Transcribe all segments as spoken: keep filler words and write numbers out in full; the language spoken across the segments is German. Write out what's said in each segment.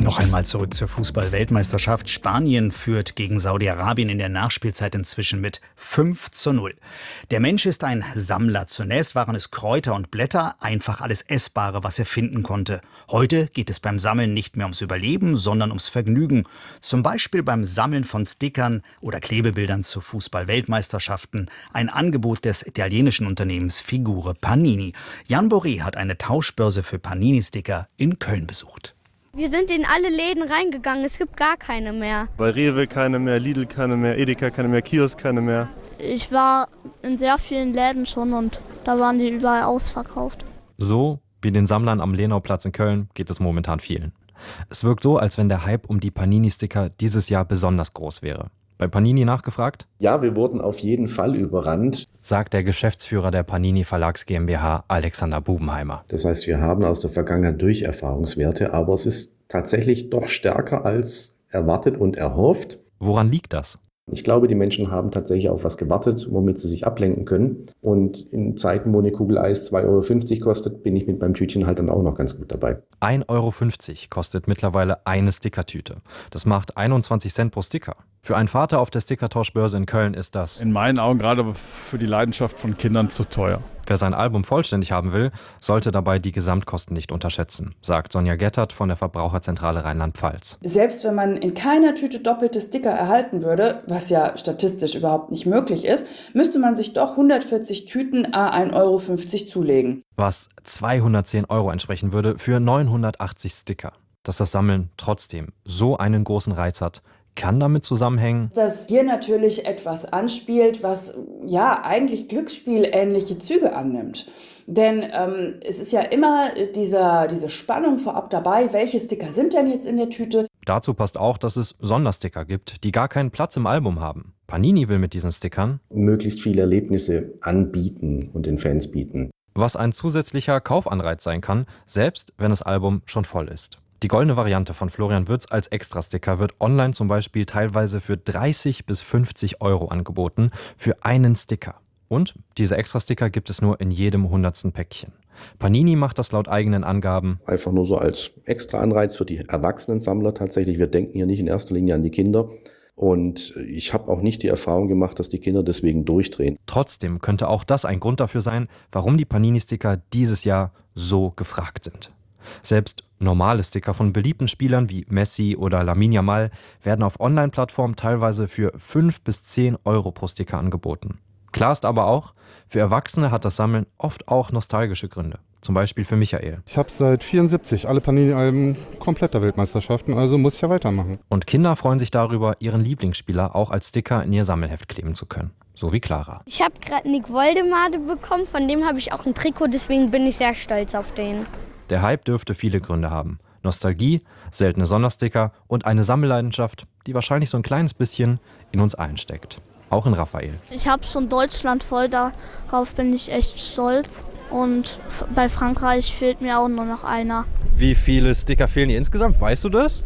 Noch einmal zurück zur Fußball-Weltmeisterschaft. Spanien führt gegen Saudi-Arabien in der Nachspielzeit inzwischen mit fünf zu null. Der Mensch ist ein Sammler. Zunächst waren es Kräuter und Blätter, einfach alles Essbare, was er finden konnte. Heute geht es beim Sammeln nicht mehr ums Überleben, sondern ums Vergnügen. Zum Beispiel beim Sammeln von Stickern oder Klebebildern zu Fußball-Weltmeisterschaften. Ein Angebot des italienischen Unternehmens Figure Panini. Jan Boré hat eine Tauschbörse für Panini-Sticker in Köln besucht. Wir sind in alle Läden reingegangen, es gibt gar keine mehr. Bei Rewe keine mehr, Lidl keine mehr, Edeka keine mehr, Kiosk keine mehr. Ich war in sehr vielen Läden schon und da waren die überall ausverkauft. So wie den Sammlern am Lenauplatz in Köln geht es momentan vielen. Es wirkt so, als wenn der Hype um die Panini-Sticker dieses Jahr besonders groß wäre. Bei Panini nachgefragt? Ja, wir wurden auf jeden Fall überrannt, sagt der Geschäftsführer der Panini Verlags GmbH, Alexander Bubenheimer. Das heißt, wir haben aus der Vergangenheit Durcherfahrungswerte, aber es ist tatsächlich doch stärker als erwartet und erhofft. Woran liegt das? Ich glaube, die Menschen haben tatsächlich auf was gewartet, womit sie sich ablenken können. Und in Zeiten, wo eine Kugel Eis zwei Euro fünfzig kostet, bin ich mit meinem Tütchen halt dann auch noch ganz gut dabei. ein Euro fünfzig kostet mittlerweile eine Stickertüte. Das macht einundzwanzig Cent pro Sticker. Für einen Vater auf der Stickertauschbörse in Köln ist das In meinen Augen gerade für die Leidenschaft von Kindern zu teuer. Wer sein Album vollständig haben will, sollte dabei die Gesamtkosten nicht unterschätzen, sagt Sonja Gettert von der Verbraucherzentrale Rheinland-Pfalz. Selbst wenn man in keiner Tüte doppelte Sticker erhalten würde, was ja statistisch überhaupt nicht möglich ist, müsste man sich doch hundertvierzig Tüten à ein Euro fünfzig zulegen. Was zweihundertzehn Euro entsprechen würde für neunhundertachtzig Sticker. Dass das Sammeln trotzdem so einen großen Reiz hat, kann damit zusammenhängen, dass hier natürlich etwas anspielt, was ja eigentlich glücksspielähnliche Züge annimmt. Denn ähm, es ist ja immer dieser, diese Spannung vorab dabei, welche Sticker sind denn jetzt in der Tüte. Dazu passt auch, dass es Sondersticker gibt, die gar keinen Platz im Album haben. Panini will mit diesen Stickern möglichst viele Erlebnisse anbieten und den Fans bieten. Was ein zusätzlicher Kaufanreiz sein kann, selbst wenn das Album schon voll ist. Die goldene Variante von Florian Würz als Extrasticker wird online zum Beispiel teilweise für dreißig bis fünfzig Euro angeboten für einen Sticker. Und diese Extrasticker gibt es nur in jedem hundertsten Päckchen. Panini macht das laut eigenen Angaben Einfach nur so als extra Anreiz für die Erwachsenensammler tatsächlich. Wir denken hier nicht in erster Linie an die Kinder. Und ich habe auch nicht die Erfahrung gemacht, dass die Kinder deswegen durchdrehen. Trotzdem könnte auch das ein Grund dafür sein, warum die Panini-Sticker dieses Jahr so gefragt sind. Selbst normale Sticker von beliebten Spielern wie Messi oder Lamine Yamal werden auf Online-Plattformen teilweise für fünf bis zehn Euro pro Sticker angeboten. Klar ist aber auch, für Erwachsene hat das Sammeln oft auch nostalgische Gründe. Zum Beispiel für Michael. Ich habe seit vierundsiebzig alle Panini-Alben kompletter Weltmeisterschaften, also muss ich ja weitermachen. Und Kinder freuen sich darüber, ihren Lieblingsspieler auch als Sticker in ihr Sammelheft kleben zu können. So wie Clara. Ich habe gerade Nick Woldemade bekommen, von dem habe ich auch ein Trikot, deswegen bin ich sehr stolz auf den. Der Hype dürfte viele Gründe haben. Nostalgie, seltene Sondersticker und eine Sammelleidenschaft, die wahrscheinlich so ein kleines bisschen in uns allen steckt. Auch in Raphael. Ich habe schon Deutschland voll, darauf bin ich echt stolz. Und bei Frankreich fehlt mir auch nur noch einer. Wie viele Sticker fehlen dir insgesamt? Weißt du das?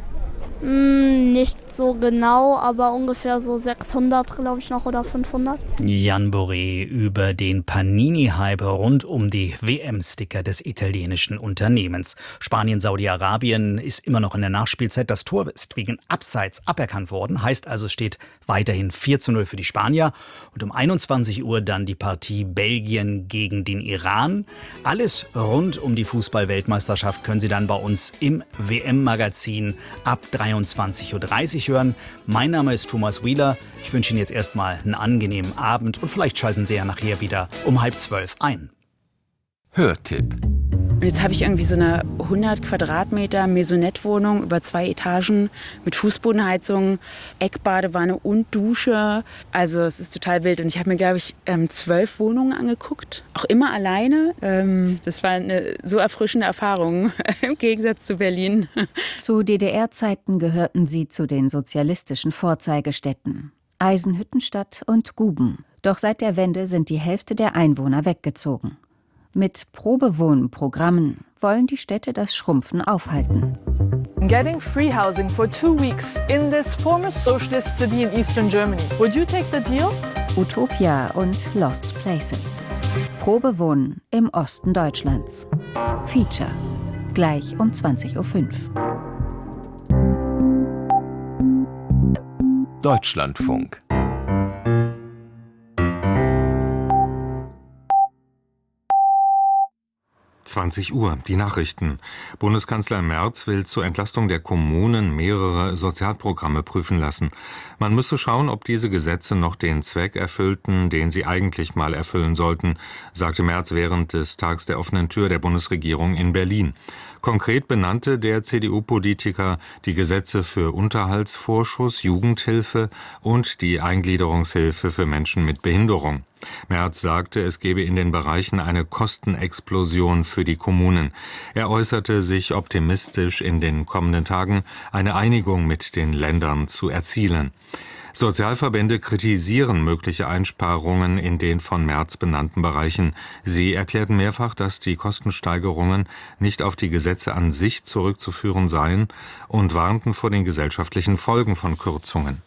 Hm, nicht so genau, aber ungefähr so sechshundert, glaube ich, noch oder fünfhundert. Jan Boré über den Panini-Hype rund um die W M-Sticker des italienischen Unternehmens. Spanien, Saudi-Arabien ist immer noch in der Nachspielzeit. Das Tor ist wegen Abseits aberkannt worden. Heißt also, es steht weiterhin vier zu null für die Spanier. Und um einundzwanzig Uhr dann die Partie Belgien gegen den Iran. Alles rund um die Fußball-Weltmeisterschaft können Sie dann bei uns im W M-Magazin ab dreiundzwanzig Uhr dreißig hören. Mein Name ist Thomas Wheeler. Ich wünsche Ihnen jetzt erstmal einen angenehmen Abend und vielleicht schalten Sie ja nachher wieder um halb zwölf ein. Hörtipp. Und jetzt habe ich irgendwie so eine hundert Quadratmeter Maisonette-Wohnung über zwei Etagen mit Fußbodenheizung, Eckbadewanne und Dusche. Also es ist total wild. Und ich habe mir, glaube ich, zwölf Wohnungen angeguckt. Auch immer alleine. Ähm, das war eine so erfrischende Erfahrung im Gegensatz zu Berlin. Zu D D R-Zeiten gehörten sie zu den sozialistischen Vorzeigestädten. Eisenhüttenstadt und Guben. Doch seit der Wende sind die Hälfte der Einwohner weggezogen. Mit Probewohnprogrammen wollen die Städte das Schrumpfen aufhalten. Getting free housing for two weeks in this former socialist city in Eastern Germany. Would you take the deal? Utopia und Lost Places. Probewohnen im Osten Deutschlands. Feature. Gleich um zwanzig Uhr fünf. Deutschlandfunk. zwanzig Uhr, die Nachrichten. Bundeskanzler Merz will zur Entlastung der Kommunen mehrere Sozialprogramme prüfen lassen. Man müsse schauen, ob diese Gesetze noch den Zweck erfüllten, den sie eigentlich mal erfüllen sollten, sagte Merz während des Tags der offenen Tür der Bundesregierung in Berlin. Konkret benannte der C D U-Politiker die Gesetze für Unterhaltsvorschuss, Jugendhilfe und die Eingliederungshilfe für Menschen mit Behinderung. Merz sagte, es gebe in den Bereichen eine Kostenexplosion für die Kommunen. Er äußerte sich optimistisch, in den kommenden Tagen eine Einigung mit den Ländern zu erzielen. Sozialverbände kritisieren mögliche Einsparungen in den von Merz benannten Bereichen. Sie erklärten mehrfach, dass die Kostensteigerungen nicht auf die Gesetze an sich zurückzuführen seien und warnten vor den gesellschaftlichen Folgen von Kürzungen.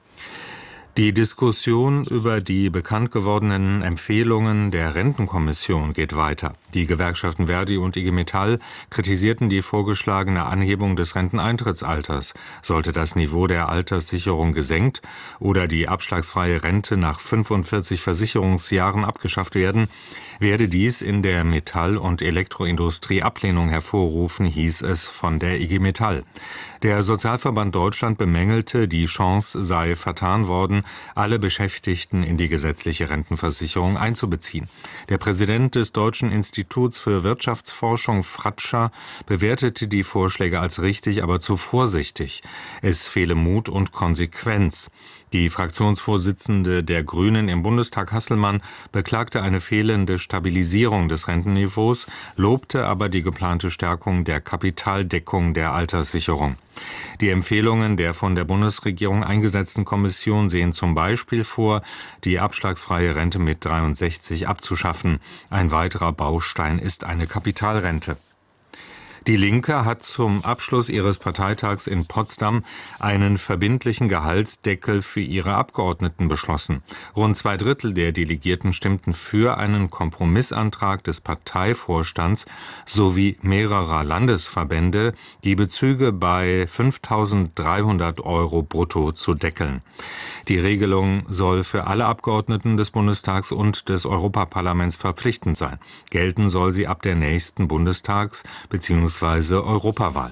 Die Diskussion über die bekannt gewordenen Empfehlungen der Rentenkommission geht weiter. Die Gewerkschaften Verdi und I G Metall kritisierten die vorgeschlagene Anhebung des Renteneintrittsalters. Sollte das Niveau der Alterssicherung gesenkt oder die abschlagsfreie Rente nach fünfundvierzig Versicherungsjahren abgeschafft werden, werde dies in der Metall- und Elektroindustrie Ablehnung hervorrufen, hieß es von der I G Metall. Der Sozialverband Deutschland bemängelte, die Chance sei vertan worden, alle Beschäftigten in die gesetzliche Rentenversicherung einzubeziehen. Der Präsident des Deutschen Instituts für Wirtschaftsforschung, Fratscher, bewertete die Vorschläge als richtig, aber zu vorsichtig. Es fehle Mut und Konsequenz. Die Fraktionsvorsitzende der Grünen im Bundestag, Hasselmann, beklagte eine fehlende Stabilisierung des Rentenniveaus, lobte aber die geplante Stärkung der Kapitaldeckung der Alterssicherung. Die Empfehlungen der von der Bundesregierung eingesetzten Kommission sehen zum Beispiel vor, die abschlagsfreie Rente mit dreiundsechzig abzuschaffen. Ein weiterer Baustein ist eine Kapitalrente. Die Linke hat zum Abschluss ihres Parteitags in Potsdam einen verbindlichen Gehaltsdeckel für ihre Abgeordneten beschlossen. Rund zwei Drittel der Delegierten stimmten für einen Kompromissantrag des Parteivorstands sowie mehrerer Landesverbände, die Bezüge bei fünftausenddreihundert Euro brutto zu deckeln. Die Regelung soll für alle Abgeordneten des Bundestags und des Europaparlaments verpflichtend sein. Gelten soll sie ab der nächsten Bundestags- bzw. Europawahl.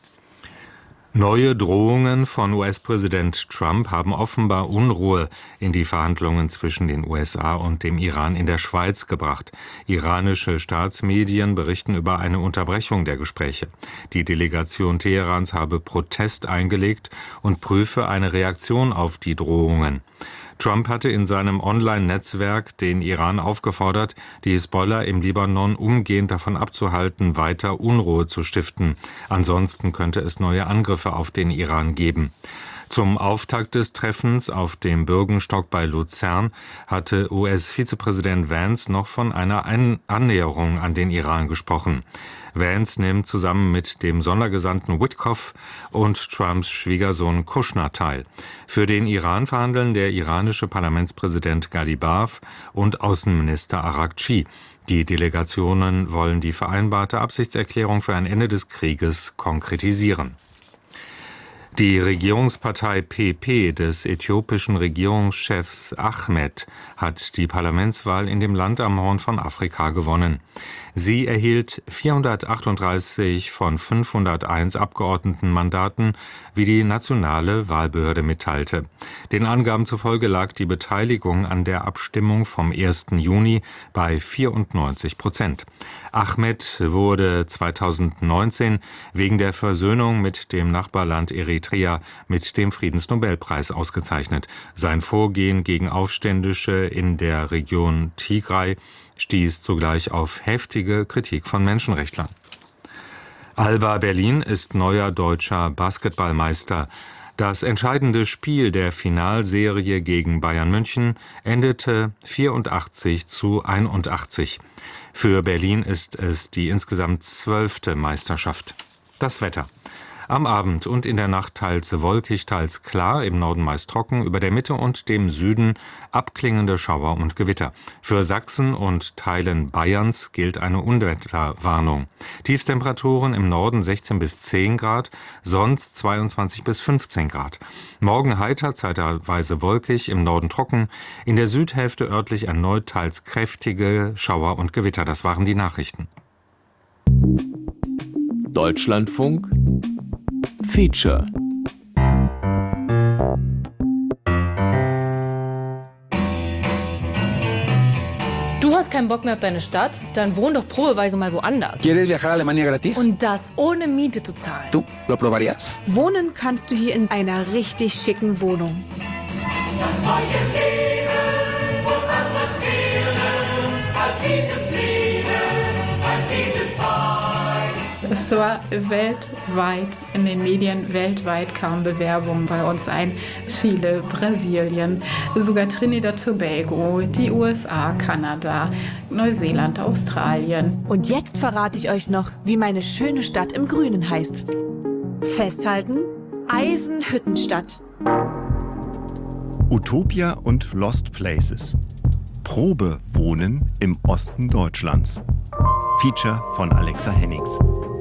Neue Drohungen von U S-Präsident Trump haben offenbar Unruhe in die Verhandlungen zwischen den U S A und dem Iran in der Schweiz gebracht. Iranische Staatsmedien berichten über eine Unterbrechung der Gespräche. Die Delegation Teherans habe Protest eingelegt und prüfe eine Reaktion auf die Drohungen. Trump hatte in seinem Online-Netzwerk den Iran aufgefordert, die Hisbollah im Libanon umgehend davon abzuhalten, weiter Unruhe zu stiften. Ansonsten könnte es neue Angriffe auf den Iran geben. Zum Auftakt des Treffens auf dem Bürgenstock bei Luzern hatte U S-Vizepräsident Vance noch von einer Annäherung an den Iran gesprochen. Vance nimmt zusammen mit dem Sondergesandten Witkoff und Trumps Schwiegersohn Kushner teil. Für den Iran verhandeln der iranische Parlamentspräsident Ghalibaf und Außenminister Araghchi. Die Delegationen wollen die vereinbarte Absichtserklärung für ein Ende des Krieges konkretisieren. Die Regierungspartei P P des äthiopischen Regierungschefs Ahmed hat die Parlamentswahl in dem Land am Horn von Afrika gewonnen. Sie erhielt vierhundertachtunddreißig von fünfhunderteins Abgeordnetenmandaten, wie die nationale Wahlbehörde mitteilte. Den Angaben zufolge lag die Beteiligung an der Abstimmung vom ersten Juni bei vierundneunzig Prozent. Ahmed wurde zweitausendneunzehn wegen der Versöhnung mit dem Nachbarland Eritrea mit dem Friedensnobelpreis ausgezeichnet. Sein Vorgehen gegen Aufständische in der Region Tigray stieß zugleich auf heftige Kritik von Menschenrechtlern. Alba Berlin ist neuer deutscher Basketballmeister. Das entscheidende Spiel der Finalserie gegen Bayern München endete vierundachtzig zu einundachtzig. Für Berlin ist es die insgesamt zwölfte Meisterschaft. Das Wetter. Am Abend und in der Nacht teils wolkig, teils klar, im Norden meist trocken, über der Mitte und dem Süden abklingende Schauer und Gewitter. Für Sachsen und Teilen Bayerns gilt eine Unwetterwarnung. Tiefstemperaturen im Norden sechzehn bis zehn Grad, sonst zweiundzwanzig bis fünfzehn Grad. Morgen heiter, zeitweise wolkig, im Norden trocken, in der Südhälfte örtlich erneut teils kräftige Schauer und Gewitter. Das waren die Nachrichten. Deutschlandfunk Feature. Du hast keinen Bock mehr auf deine Stadt? Dann wohn doch probeweise mal woanders. ¿Quieres viajar a Alemania gratis? Und das ohne Miete zu zahlen. ¿Tú lo probarías? Wohnen kannst du hier in einer richtig schicken Wohnung. Das neue Leben muss anders fehlen, als dieses Leben, als diese Zeit. Es war weltweit, in den Medien weltweit kamen Bewerbungen bei uns ein. Chile, Brasilien, sogar Trinidad Tobago, die U S A, Kanada, Neuseeland, Australien. Und jetzt verrate ich euch noch, wie meine schöne Stadt im Grünen heißt. Festhalten: Eisenhüttenstadt. Utopia und Lost Places. Probewohnen im Osten Deutschlands. Feature von Alexa Hennings.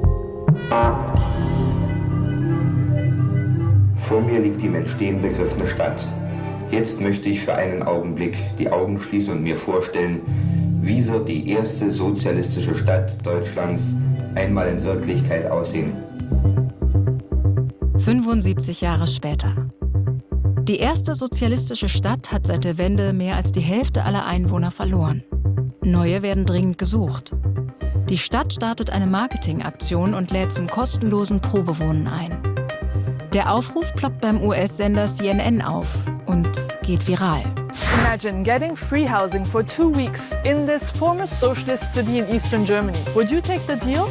Vor mir liegt die im Entstehen begriffene Stadt. Jetzt möchte ich für einen Augenblick die Augen schließen und mir vorstellen, wie wird die erste sozialistische Stadt Deutschlands einmal in Wirklichkeit aussehen. fünfundsiebzig Jahre später. Die erste sozialistische Stadt hat seit der Wende mehr als die Hälfte aller Einwohner verloren. Neue werden dringend gesucht. Die Stadt startet eine Marketingaktion und lädt zum kostenlosen Probewohnen ein. Der Aufruf ploppt beim U S-Sender C N N auf und geht viral. Imagine getting free housing for two weeks in this former socialist city in Eastern Germany. Would you take the deal?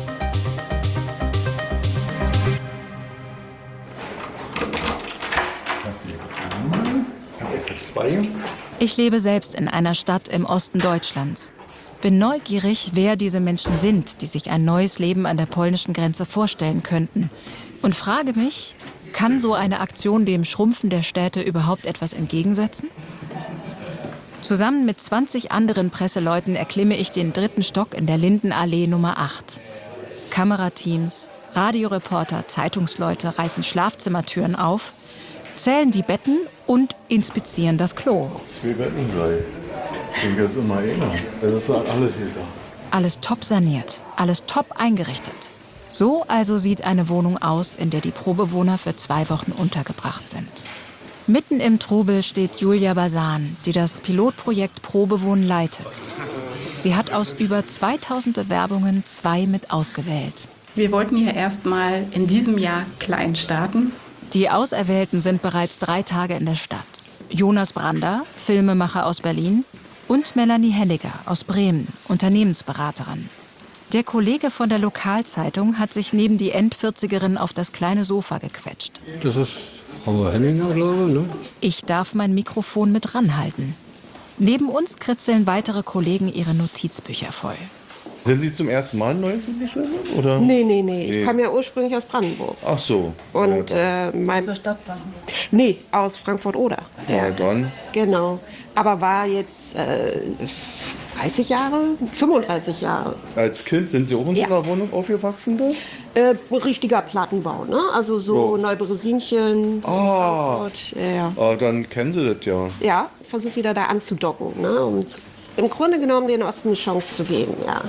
Ich lebe selbst in einer Stadt im Osten Deutschlands. Bin neugierig, wer diese Menschen sind, die sich ein neues Leben an der polnischen Grenze vorstellen könnten. Und frage mich, kann so eine Aktion dem Schrumpfen der Städte überhaupt etwas entgegensetzen? Zusammen mit zwanzig anderen Presseleuten erklimme ich den dritten Stock in der Lindenallee Nummer acht. Kamerateams, Radioreporter, Zeitungsleute reißen Schlafzimmertüren auf, zählen die Betten und inspizieren das Klo. Zwei Betten gleich. Ich denke, das ist immer einer. Das ist halt alles hier da. Alles top saniert, alles top eingerichtet. So also sieht eine Wohnung aus, in der die Probewohner für zwei Wochen untergebracht sind. Mitten im Trubel steht Julia Basan, die das Pilotprojekt Probewohnen leitet. Sie hat aus über zweitausend Bewerbungen zwei mit ausgewählt. Wir wollten hier erstmal in diesem Jahr klein starten. Die Auserwählten sind bereits drei Tage in der Stadt. Jonas Brander, Filmemacher aus Berlin, und Melanie Henniger aus Bremen, Unternehmensberaterin. Der Kollege von der Lokalzeitung hat sich neben die Endvierzigerin auf das kleine Sofa gequetscht. Das ist Frau Henniger, glaube ich, ne? Ich darf mein Mikrofon mit ranhalten. Neben uns kritzeln weitere Kollegen ihre Notizbücher voll. Sind Sie zum ersten Mal neu oder? Nee, nee, nee. Ich komme ja ursprünglich aus Brandenburg. Ach so. Und äh, mein... Aus der Stadt Brandenburg? Nee, aus Frankfurt-Oder. Ja, dann. Genau. Aber war jetzt äh, dreißig Jahre, fünfunddreißig Jahre. Als Kind sind Sie auch in so einer Wohnung aufgewachsen da? Äh, richtiger Plattenbau, ne? Also so Oh. Neuberesinchen. Ah. Frankfurt, ja, ja. Ah, dann kennen Sie das ja. Ja, versuche wieder da anzudocken, ne? Und im Grunde genommen den Osten eine Chance zu geben, ja.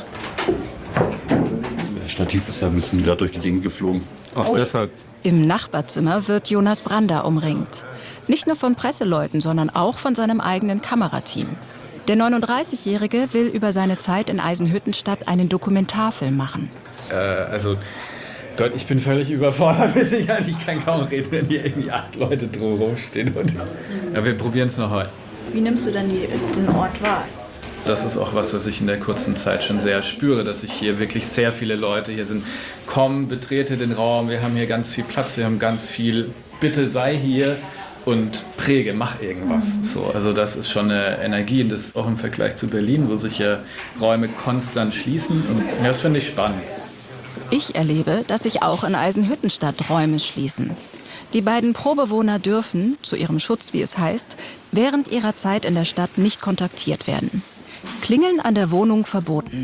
Das Stativ ist ja ein bisschen da durch die Gegend geflogen. Ach, Oh. deshalb. Im Nachbarzimmer wird Jonas Brander umringt. Nicht nur von Presseleuten, sondern auch von seinem eigenen Kamerateam. Der neununddreißigjährige will über seine Zeit in Eisenhüttenstadt einen Dokumentarfilm machen. Äh, also, Gott, ich bin völlig überfordert. Ich kann kaum reden, wenn hier irgendwie acht Leute drumherum stehen. Und, ja, wir probieren es noch heute. Wie nimmst du denn die, den Ort wahr? Das ist auch was, was ich in der kurzen Zeit schon sehr spüre, dass ich hier wirklich sehr viele Leute hier sind. Komm, betrete den Raum, wir haben hier ganz viel Platz, wir haben ganz viel, bitte sei hier und präge, mach irgendwas. Mhm. So, also das ist schon eine Energie, und das ist auch im Vergleich zu Berlin, wo sich ja Räume konstant schließen. Und das finde ich spannend. Ich erlebe, dass sich auch in Eisenhüttenstadt Räume schließen. Die beiden Probewohner dürfen, zu ihrem Schutz wie es heißt, während ihrer Zeit in der Stadt nicht kontaktiert werden. Klingeln an der Wohnung verboten.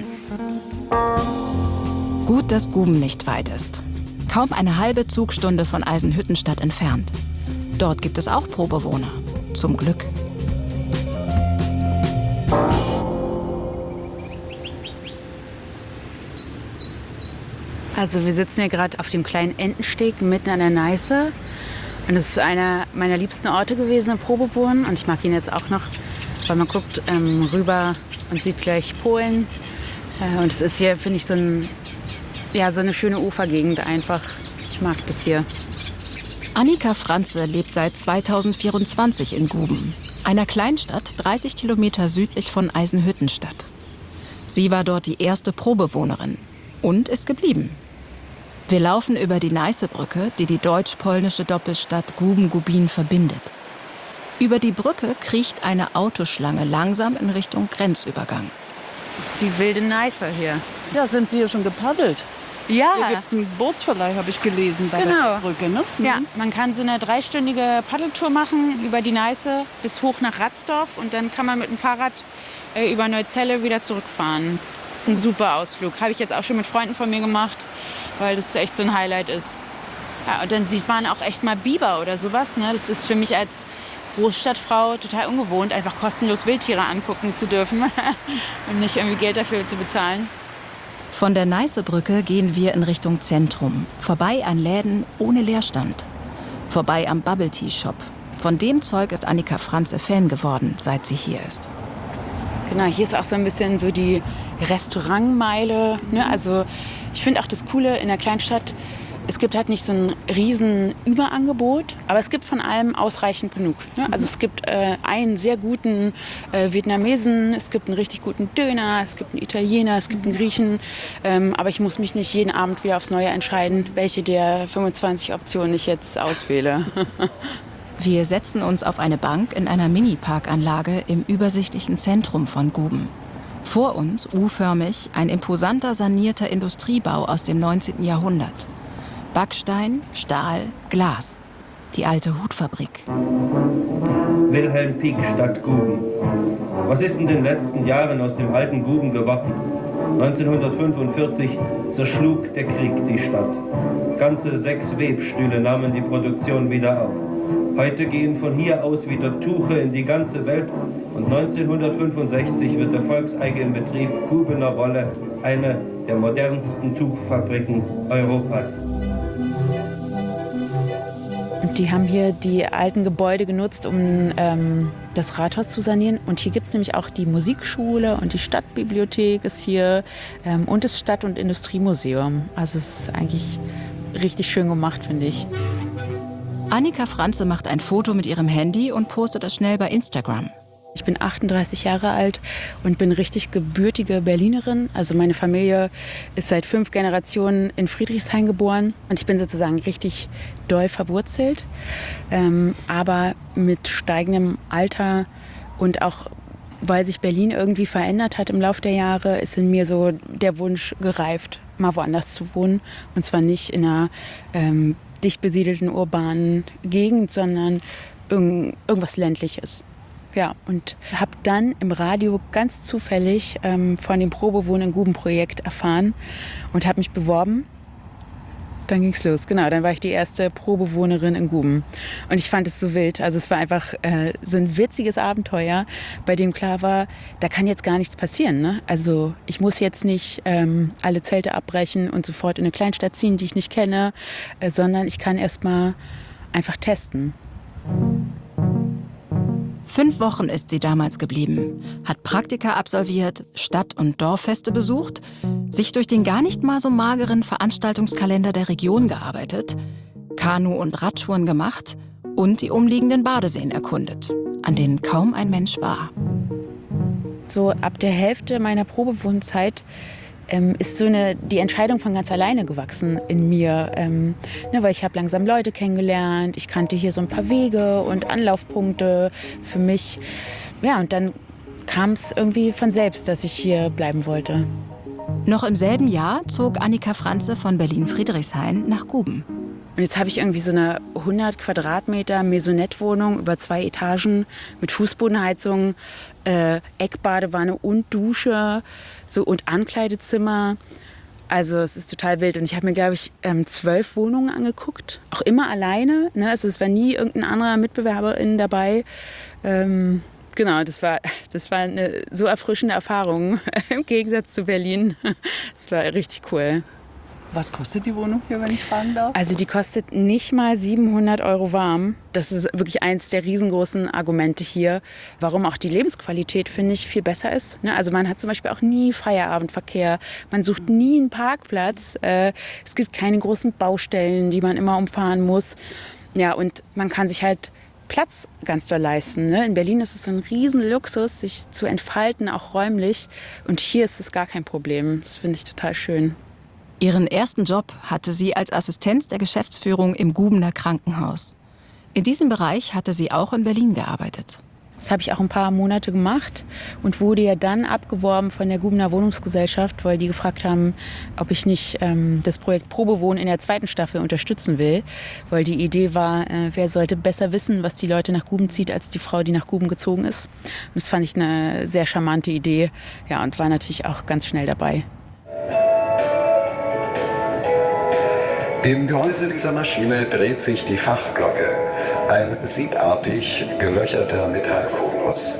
Gut, dass Guben nicht weit ist. Kaum eine halbe Zugstunde von Eisenhüttenstadt entfernt. Dort gibt es auch Probewohner. Zum Glück. Also wir sitzen hier gerade auf dem kleinen Entensteg mitten an der Neiße. Und es ist einer meiner liebsten Orte gewesen, im Probewohnen. Und ich mag ihn jetzt auch noch, weil man guckt ähm, rüber und sieht gleich Polen. Äh, und es ist hier, finde ich, so, ein, ja, so eine schöne Ufergegend einfach. Ich mag das hier. Annika Franze lebt seit zweitausendvierundzwanzig in Guben, einer Kleinstadt dreißig Kilometer südlich von Eisenhüttenstadt. Sie war dort die erste Probewohnerin und ist geblieben. Wir laufen über die Neißebrücke, die die deutsch-polnische Doppelstadt Guben-Gubin verbindet. Über die Brücke kriecht eine Autoschlange langsam in Richtung Grenzübergang. Das ist die wilde Neiße hier. Ja, sind Sie hier schon gepaddelt? Ja. Hier gibt es einen Bootsverleih, habe ich gelesen, bei Genau. der Brücke, ne? Mhm. Ja, man kann so eine dreistündige Paddeltour machen über die Neiße bis hoch nach Ratzdorf und dann kann man mit dem Fahrrad äh, über Neuzelle wieder zurückfahren. Das ist ein super Ausflug. Habe ich jetzt auch schon mit Freunden von mir gemacht, weil das echt so ein Highlight ist. Ja, und dann sieht man auch echt mal Biber oder sowas. Ne? Das ist für mich als Großstadtfrau total ungewohnt, einfach kostenlos Wildtiere angucken zu dürfen und nicht irgendwie Geld dafür zu bezahlen. Von der Neißebrücke gehen wir in Richtung Zentrum, vorbei an Läden ohne Leerstand. Vorbei am Bubble-Tea-Shop. Von dem Zeug ist Annika Franze Fan geworden, seit sie hier ist. Genau, hier ist auch so ein bisschen so die Restaurantmeile. Ne? Also ich finde auch das Coole in der Kleinstadt, es gibt halt nicht so ein riesen Überangebot, aber es gibt von allem ausreichend genug. Ne? Also es gibt äh, einen sehr guten äh, Vietnamesen, es gibt einen richtig guten Döner, es gibt einen Italiener, es gibt einen Griechen. Ähm, aber ich muss mich nicht jeden Abend wieder aufs Neue entscheiden, welche der fünfundzwanzig Optionen ich jetzt auswähle. Wir setzen uns auf eine Bank in einer Mini-Parkanlage im übersichtlichen Zentrum von Guben. Vor uns, U-förmig, ein imposanter sanierter Industriebau aus dem neunzehnten Jahrhundert. Backstein, Stahl, Glas. Die alte Hutfabrik. Wilhelm Pieck, Stadt Guben. Was ist in den letzten Jahren aus dem alten Guben geworden? neunzehnhundertfünfundvierzig zerschlug der Krieg die Stadt. Ganze sechs Webstühle nahmen die Produktion wieder auf. Heute gehen von hier aus wieder Tuche in die ganze Welt und neunzehnhundertfünfundsechzig wird der volkseigene Betrieb Gubener Wolle eine der modernsten Tuchfabriken Europas. Und die haben hier die alten Gebäude genutzt, um ähm, das Rathaus zu sanieren. Und hier gibt es nämlich auch die Musikschule und die Stadtbibliothek ist hier ähm, und das Stadt- und Industriemuseum. Also es ist eigentlich richtig schön gemacht, finde ich. Annika Franze macht ein Foto mit ihrem Handy und postet es schnell bei Instagram. Ich bin achtunddreißig Jahre alt und bin richtig gebürtige Berlinerin. Also meine Familie ist seit fünf Generationen in Friedrichshain geboren. Und ich bin sozusagen richtig doll verwurzelt. Ähm, aber mit steigendem Alter und auch weil sich Berlin irgendwie verändert hat im Laufe der Jahre, ist in mir so der Wunsch gereift, mal woanders zu wohnen. Und zwar nicht in einer ähm, dicht besiedelten urbanen Gegend, sondern irg- irgendwas Ländliches. Ja, und habe dann im Radio ganz zufällig ähm, von dem Probewohnen in Guben-Projekt erfahren und habe mich beworben. Dann ging's los, genau. Dann war ich die erste Probewohnerin in Guben. Und ich fand es so wild. Also es war einfach äh, so ein witziges Abenteuer, bei dem klar war, da kann jetzt gar nichts passieren. Ne? Also ich muss jetzt nicht ähm, alle Zelte abbrechen und sofort in eine Kleinstadt ziehen, die ich nicht kenne, äh, sondern ich kann erst mal einfach testen. Fünf Wochen ist sie damals geblieben, hat Praktika absolviert, Stadt- und Dorffeste besucht, sich durch den gar nicht mal so mageren Veranstaltungskalender der Region gearbeitet, Kanu- und Radtouren gemacht und die umliegenden Badeseen erkundet, an denen kaum ein Mensch war. So ab der Hälfte meiner Probewohnzeit ähm, ist so eine, die Entscheidung von ganz alleine gewachsen in mir. Ähm, ne, weil ich habe langsam Leute kennengelernt, ich kannte hier so ein paar Wege und Anlaufpunkte für mich. Ja, und dann kam es irgendwie von selbst, dass ich hier bleiben wollte. Noch im selben Jahr zog Annika Franze von Berlin-Friedrichshain nach Guben. Und jetzt habe ich irgendwie so eine hundert Quadratmeter Maisonette-Wohnung über zwei Etagen mit Fußbodenheizung, äh, Eckbadewanne und Dusche so, und Ankleidezimmer. Also es ist total wild. Und ich habe mir, glaube ich, ähm, zwölf Wohnungen angeguckt. Auch immer alleine. Ne? Also es war nie irgendein anderer Mitbewerberin dabei. Ähm, genau, das war, das war eine so erfrischende Erfahrung im Gegensatz zu Berlin. Das war richtig cool. Was kostet die Wohnung hier, wenn ich fragen darf? Also die kostet nicht mal siebenhundert Euro warm. Das ist wirklich eins der riesengroßen Argumente hier, warum auch die Lebensqualität, finde ich, viel besser ist. Also man hat zum Beispiel auch nie Feierabendverkehr, man sucht nie einen Parkplatz, es gibt keine großen Baustellen, die man immer umfahren muss. Ja, und man kann sich halt Platz ganz doll leisten. In Berlin ist es so ein Riesenluxus, sich zu entfalten, auch räumlich. Und hier ist es gar kein Problem. Das finde ich total schön. Ihren ersten Job hatte sie als Assistenz der Geschäftsführung im Gubener Krankenhaus. In diesem Bereich hatte sie auch in Berlin gearbeitet. Das habe ich auch ein paar Monate gemacht und wurde ja dann abgeworben von der Gubener Wohnungsgesellschaft, weil die gefragt haben, ob ich nicht ähm, das Projekt Probewohnen in der zweiten Staffel unterstützen will. Weil die Idee war, äh, wer sollte besser wissen, was die Leute nach Guben zieht, als die Frau, die nach Guben gezogen ist. Und das fand ich eine sehr charmante Idee, ja, und war natürlich auch ganz schnell dabei. Im Gehäuse dieser Maschine dreht sich die Fachglocke, ein siebartig gelöcherter Metallkonus.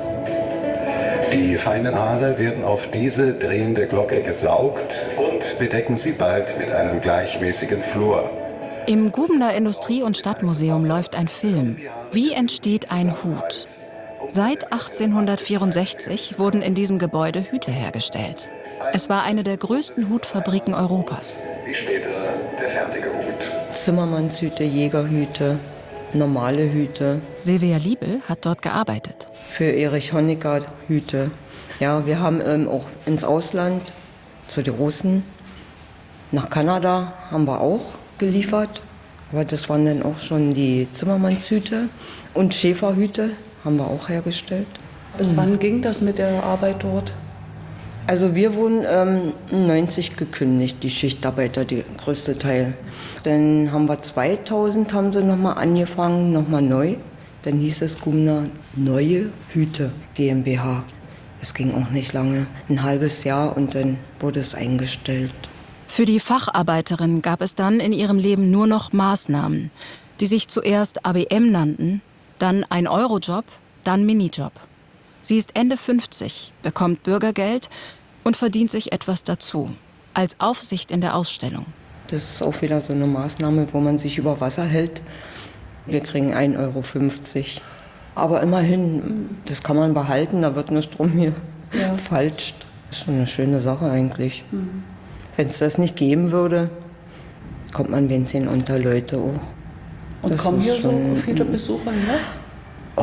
Die feinen Haare werden auf diese drehende Glocke gesaugt und bedecken sie bald mit einem gleichmäßigen Flur. Im Gubener Industrie- und Stadtmuseum läuft ein Film. Wie entsteht ein Hut? Seit achtzehnhundertvierundsechzig wurden in diesem Gebäude Hüte hergestellt. Es war eine der größten Hutfabriken Europas. Wie später der fertige Hut. Zimmermannshüte, Jägerhüte, normale Hüte. Silvia Liebel hat dort gearbeitet. Für Erich Honecker Hüte. Ja, wir haben ähm, auch ins Ausland, zu den Russen, nach Kanada haben wir auch geliefert. Aber das waren dann auch schon die Zimmermannshüte. Und Schäferhüte haben wir auch hergestellt. Bis wann ging das mit der Arbeit dort? Also wir wurden ähm, neunzig gekündigt, die Schichtarbeiter, der größte Teil. Dann haben wir zweitausend haben sie nochmal angefangen, nochmal neu. Dann hieß es Gubener Neue Hüte GmbH. Es ging auch nicht lange, ein halbes Jahr, und dann wurde es eingestellt. Für die Facharbeiterin gab es dann in ihrem Leben nur noch Maßnahmen, die sich zuerst A B M nannten, dann ein Eurojob, dann Minijob. Sie ist Ende fünfzig, bekommt Bürgergeld und verdient sich etwas dazu, als Aufsicht in der Ausstellung. Das ist auch wieder so eine Maßnahme, wo man sich über Wasser hält. Wir kriegen ein Euro fünfzig. Aber immerhin, das kann man behalten, da wird nicht drum hier ja. falscht. Das ist schon eine schöne Sache eigentlich. Mhm. Wenn es das nicht geben würde, kommt man wenigstens unter Leute auch. Und das kommen hier schon, so viele Besucher, ne? Oh.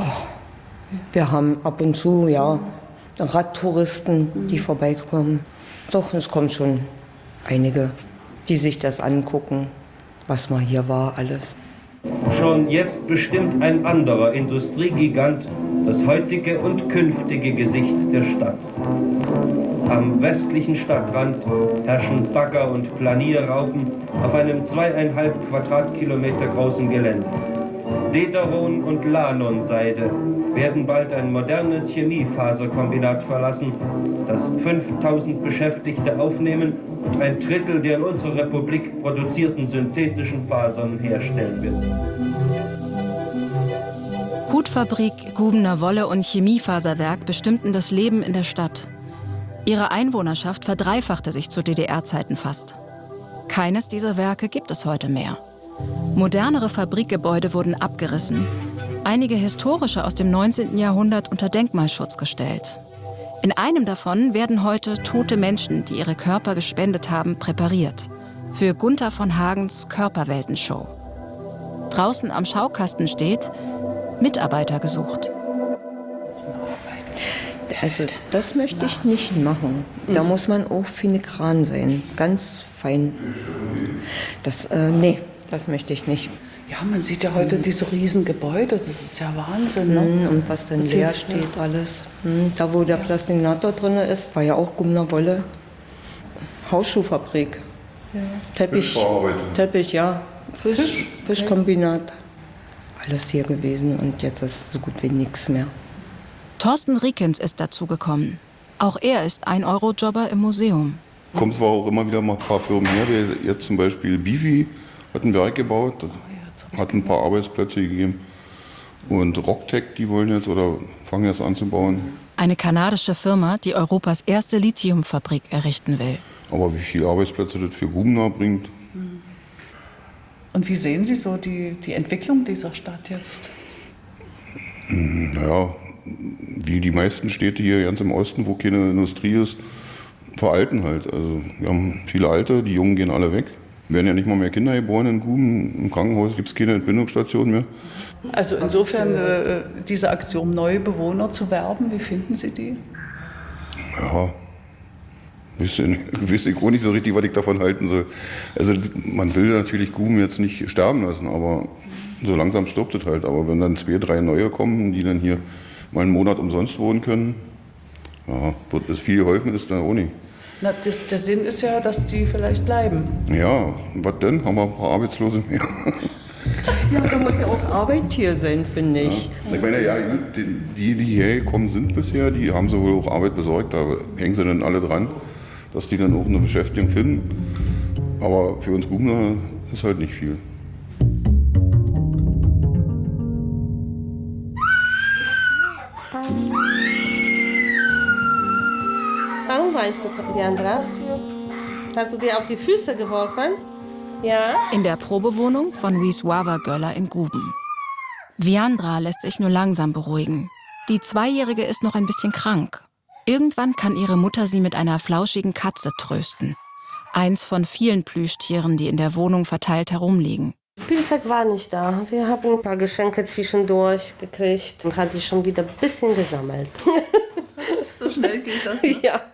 Wir haben ab und zu, ja, Radtouristen, die vorbeikommen. Doch, es kommen schon einige, die sich das angucken, was mal hier war, alles. Schon jetzt bestimmt ein anderer Industriegigant das heutige und künftige Gesicht der Stadt. Am westlichen Stadtrand herrschen Bagger- und Planierraupen auf einem zweieinhalb Quadratkilometer großen Gelände. Lederon und Lanonseide werden bald ein modernes Chemiefaserkombinat verlassen, das fünftausend Beschäftigte aufnehmen und ein Drittel der in unserer Republik produzierten synthetischen Fasern herstellen wird. Hutfabrik, Gubener Wolle und Chemiefaserwerk bestimmten das Leben in der Stadt. Ihre Einwohnerschaft verdreifachte sich zu D D R-Zeiten fast. Keines dieser Werke gibt es heute mehr. Modernere Fabrikgebäude wurden abgerissen, einige historische aus dem neunzehnten Jahrhundert unter Denkmalschutz gestellt. In einem davon werden heute tote Menschen, die ihre Körper gespendet haben, präpariert. Für Gunther von Hagens Körperweltenshow. Draußen am Schaukasten steht: Mitarbeiter gesucht. Also das möchte ich nicht machen. Da muss man auch filigran sein, ganz fein. Das, äh, nee, das möchte ich nicht. Ja, man sieht ja heute diese riesen Gebäude, das ist ja Wahnsinn. Ne? Und was dann das leer hilft, steht, alles. Da, wo der Plastinator drin ist, war ja auch Gubener Wolle. Hausschuhfabrik. Ja. Teppich, Teppich, ja. Fisch, Fisch? Fischkombinat. Alles hier gewesen und jetzt ist so gut wie nichts mehr. Thorsten Riekens ist dazugekommen. Auch er ist ein-Euro-Jobber im Museum. Kommen zwar auch immer wieder mal ein paar Firmen her, wie jetzt zum Beispiel Bifi hat ein Werk gebaut, hat ein paar Arbeitsplätze gegeben. Und Rocktech, die wollen jetzt oder fangen jetzt an zu bauen. Eine kanadische Firma, die Europas erste Lithiumfabrik errichten will. Aber wie viele Arbeitsplätze das für Gubner bringt. Und wie sehen Sie so die, die Entwicklung dieser Stadt jetzt? Naja, wie die meisten Städte hier ganz im Osten, wo keine Industrie ist, veralten halt. Also wir haben viele Alte, die Jungen gehen alle weg. Werden ja nicht mal mehr Kinder geboren in Guben. Im Krankenhaus gibt es keine Entbindungsstation mehr. Also insofern äh, diese Aktion, neue Bewohner zu werben, wie finden Sie die? Ja, weiß ich auch nicht so richtig, was ich davon halten soll. Also man will natürlich Guben jetzt nicht sterben lassen, aber so langsam stirbt es halt. Aber wenn dann zwei, drei neue kommen, die dann hier mal einen Monat umsonst wohnen können, ja, wird das viel geholfen ist, dann auch nicht. Na, das, der Sinn ist ja, dass die vielleicht bleiben. Ja, was denn? Haben wir ein paar Arbeitslose mehr? Ja, da muss ja auch Arbeit hier sein, finde ich. Ja. Ich meine, ja, die, die hierher gekommen sind bisher, die haben so wohl auch Arbeit besorgt, da hängen sie dann alle dran, dass die dann auch eine Beschäftigung finden. Aber für uns Gubner ist halt nicht viel. Warum weinst du, Diandra? Hast du dir auf die Füße geworfen? Ja? In der Probewohnung von Wisława Göller in Guben. Viandra lässt sich nur langsam beruhigen. Die Zweijährige ist noch ein bisschen krank. Irgendwann kann ihre Mutter sie mit einer flauschigen Katze trösten. Eins von vielen Plüschtieren, die in der Wohnung verteilt herumliegen. Spielzeug war nicht da. Wir haben ein paar Geschenke zwischendurch gekriegt und hat sich schon wieder ein bisschen gesammelt. So schnell geht das, ne? Ja.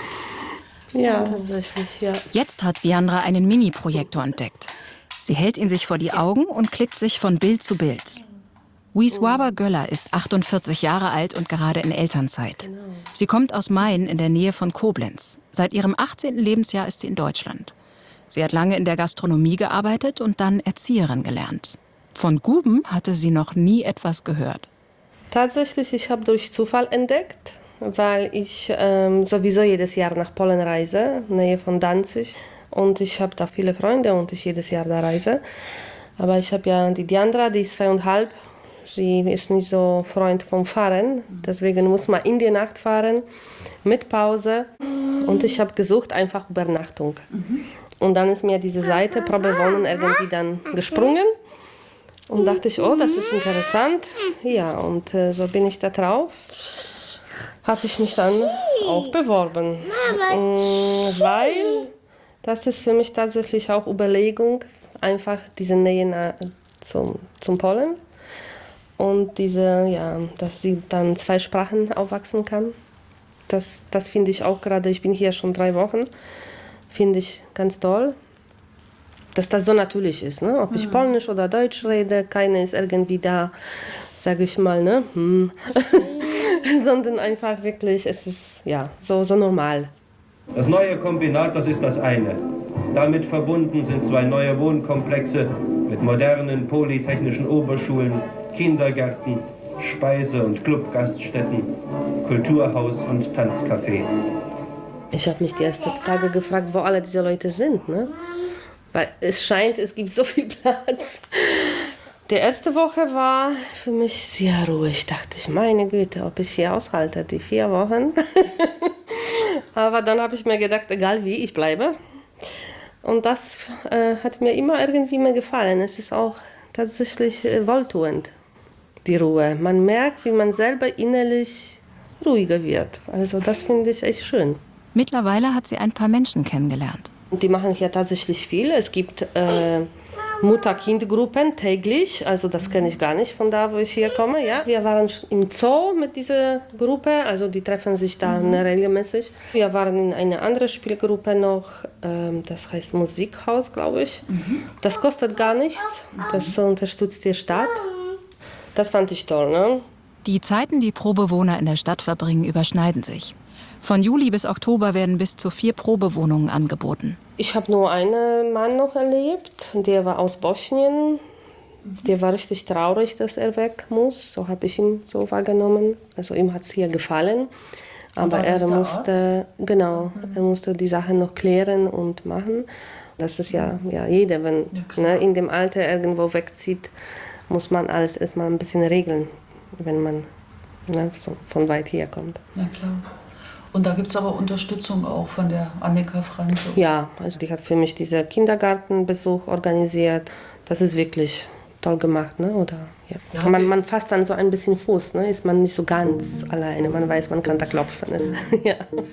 Ja, tatsächlich, ja. Jetzt hat Viandra einen Mini-Projektor entdeckt. Sie hält ihn sich vor die Augen und klickt sich von Bild zu Bild. Wisława Göller ist achtundvierzig Jahre alt und gerade in Elternzeit. Sie kommt aus Mayen in der Nähe von Koblenz. Seit ihrem achtzehnten Lebensjahr ist sie in Deutschland. Sie hat lange in der Gastronomie gearbeitet und dann Erzieherin gelernt. Von Guben hatte sie noch nie etwas gehört. Tatsächlich, ich habe durch Zufall entdeckt, weil ich ähm, sowieso jedes Jahr nach Polen reise, Nähe von Danzig. Und ich habe da viele Freunde und ich jedes Jahr da reise. Aber ich habe ja die Diandra, die ist zweieinhalb. Sie ist nicht so Freund vom Fahren. Deswegen muss man in die Nacht fahren, mit Pause. Und ich habe gesucht, einfach Übernachtung. Mhm. Und dann ist mir diese Seite Probewohnen irgendwie dann gesprungen. Und dachte ich, oh, das ist interessant. Ja, und äh, so bin ich da drauf. Habe ich mich dann auch beworben. Ähm, weil das ist für mich tatsächlich auch Überlegung, einfach diese Nähe zum, zum Polen. Und diese, ja, dass sie dann zwei Sprachen aufwachsen kann. Das, das finde ich auch gerade, ich bin hier schon drei Wochen, finde ich ganz toll. Dass das so natürlich ist, ne? Ob ich mhm. Polnisch oder Deutsch rede, keiner ist irgendwie da, sage ich mal, ne? Hm. Sondern einfach wirklich, es ist ja so, so normal. Das neue Kombinat, das ist das eine. Damit verbunden sind zwei neue Wohnkomplexe mit modernen polytechnischen Oberschulen, Kindergärten, Speise- und Clubgaststätten, Kulturhaus und Tanzcafé. Ich habe mich die erste Frage gefragt, wo alle diese Leute sind, ne? Weil es scheint, es gibt so viel Platz. Die erste Woche war für mich sehr ruhig. Dachte ich, meine Güte, ob ich hier aushalte, die vier Wochen. Aber dann habe ich mir gedacht, egal wie, ich bleibe. Und das äh, hat mir immer irgendwie mehr gefallen. Es ist auch tatsächlich äh, wohltuend, die Ruhe. Man merkt, wie man selber innerlich ruhiger wird. Also das finde ich echt schön. Mittlerweile hat sie ein paar Menschen kennengelernt. Die machen hier tatsächlich viel. Es gibt äh, Mutter-Kind-Gruppen täglich. Also das kenne ich gar nicht von da, wo ich hier komme. Ja. Wir waren im Zoo mit dieser Gruppe. Also die treffen sich da mhm. regelmäßig. Wir waren in einer anderen Spielgruppe noch. Ähm, das heißt Musikhaus, glaube ich. Mhm. Das kostet gar nichts. Das unterstützt die Stadt. Das fand ich toll. Ne? Die Zeiten, die Probewohner in der Stadt verbringen, überschneiden sich. Von Juli bis Oktober werden bis zu vier Probewohnungen angeboten. Ich habe nur einen Mann noch erlebt, der war aus Bosnien. Der war richtig traurig, dass er weg muss. So habe ich ihn so wahrgenommen. Also ihm hat es hier gefallen. Aber er musste, genau, er musste die Sachen noch klären und machen. Das ist ja, ja jeder, wenn ja, ne, in dem Alter irgendwo wegzieht, muss man alles erstmal ein bisschen regeln, wenn man ne, so von weit her kommt. Ja, klar. Und da gibt es aber Unterstützung auch von der Annika Franze. Ja, also die hat für mich diesen Kindergartenbesuch organisiert. Das ist wirklich toll gemacht, ne? Oder, ja. Ja, man, man fasst dann so ein bisschen Fuß, ne? Ist man nicht so ganz alleine. Man weiß, man kann da klopfen. Ist, ja.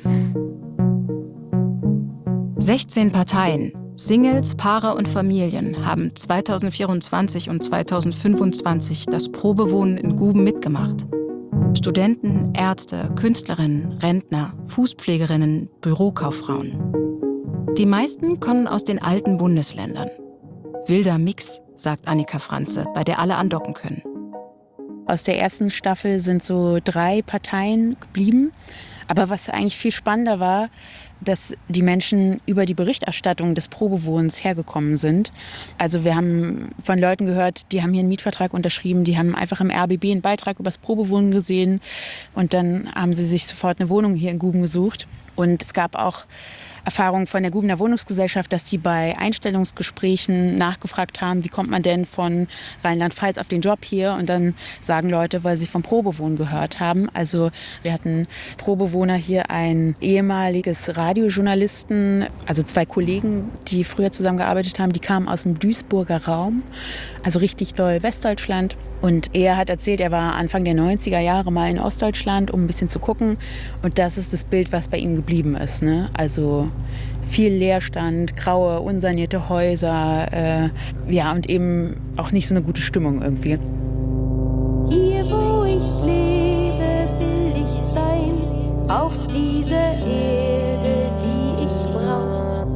sechzehn Parteien, Singles, Paare und Familien haben zweitausendvierundzwanzig und zweitausendfünfundzwanzig das Probewohnen in Guben mitgemacht. Studenten, Ärzte, Künstlerinnen, Rentner, Fußpflegerinnen, Bürokauffrauen. Die meisten kommen aus den alten Bundesländern. Wilder Mix, sagt Annika Franze, bei der alle andocken können. Aus der ersten Staffel sind so drei Parteien geblieben. Aber was eigentlich viel spannender war, dass die Menschen über die Berichterstattung des Probewohnens hergekommen sind. Also wir haben von Leuten gehört, die haben hier einen Mietvertrag unterschrieben, die haben einfach im R B B einen Beitrag über das Probewohnen gesehen und dann haben sie sich sofort eine Wohnung hier in Guben gesucht. Und es gab auch Erfahrungen von der Gubener Wohnungsgesellschaft, dass die bei Einstellungsgesprächen nachgefragt haben, wie kommt man denn von Rheinland-Pfalz auf den Job hier? Und dann sagen Leute, weil sie vom Probewohnen gehört haben. Also wir hatten Probewohner hier, ein ehemaliges Radiojournalisten, also zwei Kollegen, die früher zusammengearbeitet haben, die kamen aus dem Duisburger Raum, also richtig doll Westdeutschland. Und er hat erzählt, er war Anfang der neunziger Jahre mal in Ostdeutschland, um ein bisschen zu gucken. Und das ist das Bild, was bei ihm geblieben ist, ne? Also viel Leerstand, graue, unsanierte Häuser, äh, ja, und eben auch nicht so eine gute Stimmung irgendwie. Hier, wo ich lebe, will ich sein, auf dieser Erde, die ich brauch.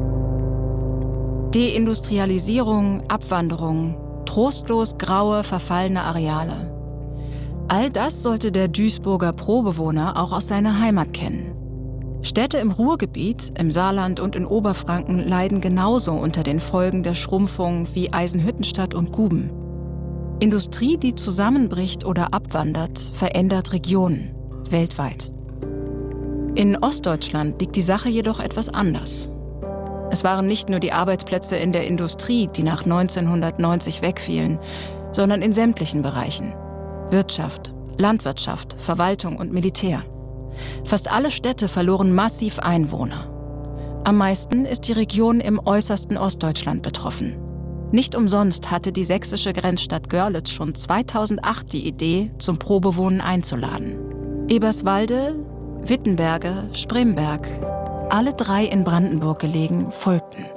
Deindustrialisierung, Abwanderung, trostlos graue, verfallene Areale. All das sollte der Duisburger Probewohner auch aus seiner Heimat kennen. Städte im Ruhrgebiet, im Saarland und in Oberfranken leiden genauso unter den Folgen der Schrumpfung wie Eisenhüttenstadt und Guben. Industrie, die zusammenbricht oder abwandert, verändert Regionen, weltweit. In Ostdeutschland liegt die Sache jedoch etwas anders. Es waren nicht nur die Arbeitsplätze in der Industrie, die nach neunzehnhundertneunzig wegfielen, sondern in sämtlichen Bereichen. Wirtschaft, Landwirtschaft, Verwaltung und Militär. Fast alle Städte verloren massiv Einwohner. Am meisten ist die Region im äußersten Ostdeutschland betroffen. Nicht umsonst hatte die sächsische Grenzstadt Görlitz schon zweitausendacht die Idee, zum Probewohnen einzuladen. Eberswalde, Wittenberge, Spremberg, alle drei in Brandenburg gelegen, folgten.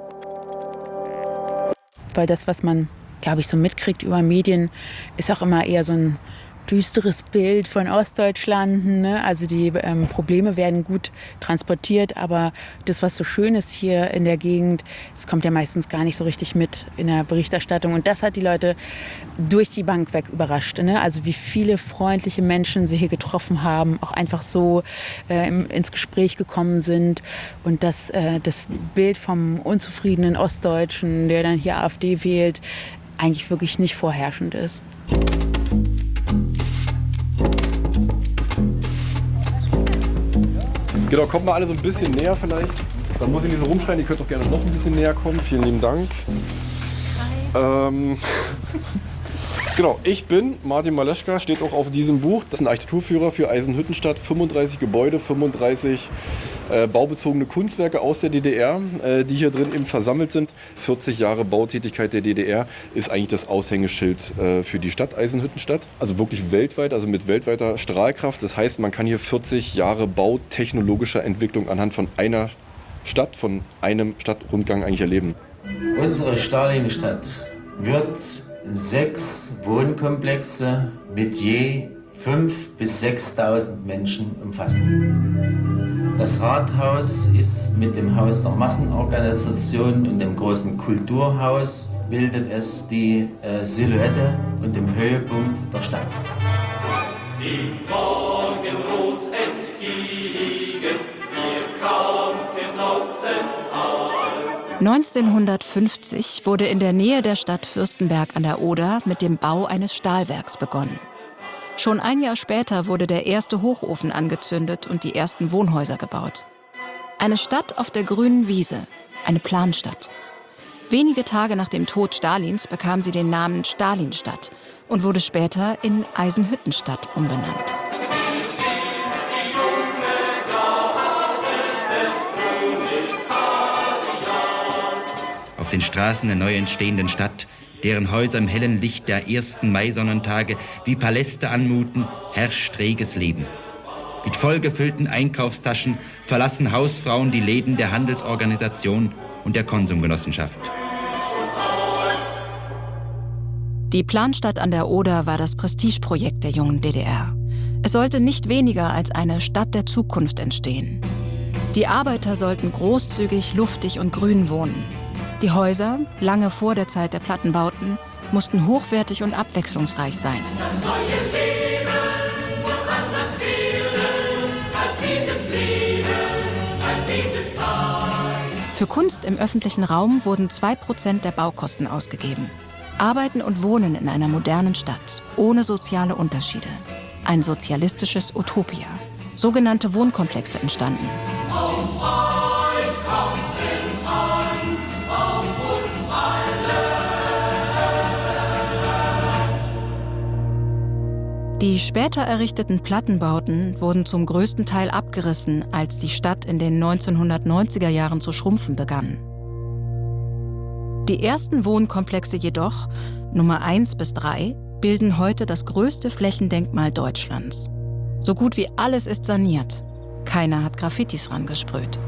Weil das, was man, glaube ich, so mitkriegt über Medien, ist auch immer eher so ein düsteres Bild von Ostdeutschland, ne? Also die ähm, Probleme werden gut transportiert, aber das, was so schön ist hier in der Gegend, das kommt ja meistens gar nicht so richtig mit in der Berichterstattung. Und das hat die Leute durch die Bank weg überrascht, ne? Also wie viele freundliche Menschen sie hier getroffen haben, auch einfach so äh, im, ins Gespräch gekommen sind. Und dass äh, das Bild vom unzufriedenen Ostdeutschen, der dann hier AfD wählt, eigentlich wirklich nicht vorherrschend ist. Genau, kommt mal alle so ein bisschen näher vielleicht. Dann muss ich nicht so rumschreien, ihr könnt doch gerne noch ein bisschen näher kommen. Vielen lieben Dank. Ähm, genau, ich bin Martin Maleschka, steht auch auf diesem Buch. Das ist ein Architekturführer für Eisenhüttenstadt. fünfunddreißig Gebäude, fünfunddreißig äh, baubezogene Kunstwerke aus der D D R, äh, die hier drin eben versammelt sind. vierzig Jahre Bautätigkeit der D D R ist eigentlich das Aushängeschild äh, für die Stadt Eisenhüttenstadt. Also wirklich weltweit, also mit weltweiter Strahlkraft. Das heißt, man kann hier vierzig Jahre bautechnologischer Entwicklung anhand von einer Stadt, von einem Stadtrundgang eigentlich erleben. Unsere Stalinstadt wird sechs Wohnkomplexe mit je fünftausend bis sechstausend Menschen umfassen. Das Rathaus ist mit dem Haus der Massenorganisation und dem großen Kulturhaus bildet es die äh, Silhouette und den Höhepunkt der Stadt. dem Morgenrot entgegen, ihr Kampfgenossen all. neunzehnhundertfünfzig wurde in der Nähe der Stadt Fürstenberg an der Oder mit dem Bau eines Stahlwerks begonnen. Schon ein Jahr später wurde der erste Hochofen angezündet und die ersten Wohnhäuser gebaut. Eine Stadt auf der grünen Wiese, eine Planstadt. Wenige Tage nach dem Tod Stalins bekam sie den Namen Stalinstadt und wurde später in Eisenhüttenstadt umbenannt. Auf den Straßen der neu entstehenden Stadt, deren Häuser im hellen Licht der ersten Maisonnentage wie Paläste anmuten, herrscht reges Leben. Mit vollgefüllten Einkaufstaschen verlassen Hausfrauen die Läden der Handelsorganisation und der Konsumgenossenschaft. Die Planstadt an der Oder war das Prestigeprojekt der jungen D D R. Es sollte nicht weniger als eine Stadt der Zukunft entstehen. Die Arbeiter sollten großzügig, luftig und grün wohnen. Die Häuser, lange vor der Zeit der Plattenbauten, mussten hochwertig und abwechslungsreich sein. Das neue Leben muss anders werden als dieses Leben, als diese Zeit. Für Kunst im öffentlichen Raum wurden zwei Prozent der Baukosten ausgegeben. Arbeiten und Wohnen in einer modernen Stadt, ohne soziale Unterschiede. Ein sozialistisches Utopia. Sogenannte Wohnkomplexe entstanden. Auf euch kommt es an, auf uns alle. Die später errichteten Plattenbauten wurden zum größten Teil abgerissen, als die Stadt in den neunzehnhundertneunziger Jahren zu schrumpfen begann. Die ersten Wohnkomplexe jedoch, Nummer eins bis drei, bilden heute das größte Flächendenkmal Deutschlands. So gut wie alles ist saniert. Keiner hat Graffitis rangesprüht.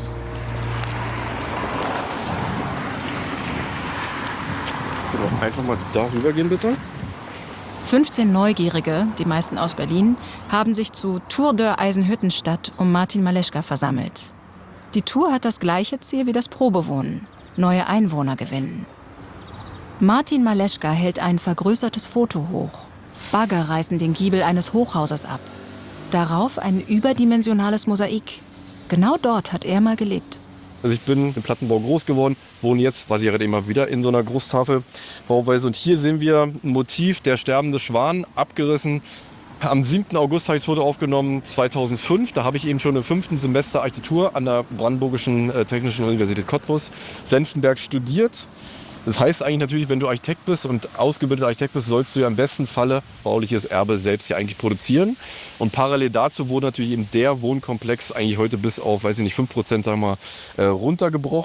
Einfach mal darüber gehen, bitte. fünfzehn Neugierige, die meisten aus Berlin, haben sich zu Tour de Eisenhüttenstadt um Martin Maleschka versammelt. Die Tour hat das gleiche Ziel wie das Probewohnen: neue Einwohner gewinnen. Martin Maleschka hält ein vergrößertes Foto hoch. Bagger reißen den Giebel eines Hochhauses ab. Darauf ein überdimensionales Mosaik. Genau dort hat er mal gelebt. Also ich bin im Plattenbau groß geworden, wohne jetzt, quasi immer wieder in so einer Großtafelbauweise. Und hier sehen wir ein Motiv, der sterbende Schwan, abgerissen. Am siebten August habe ich das Foto aufgenommen, zweitausendfünf. Da habe ich eben schon im fünften Semester Architektur an der Brandenburgischen äh, Technischen Universität Cottbus, Senftenberg, studiert. Das heißt eigentlich natürlich, wenn du Architekt bist und ausgebildeter Architekt bist, sollst du ja im besten Falle bauliches Erbe selbst hier eigentlich produzieren. Und parallel dazu wurde natürlich eben der Wohnkomplex eigentlich heute bis auf, weiß ich nicht, fünf Prozent, sagen wir mal, äh, runtergebrochen.